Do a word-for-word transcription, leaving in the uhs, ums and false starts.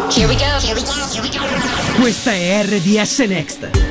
Here we go, here we go, here we go. Questa è R D S Next.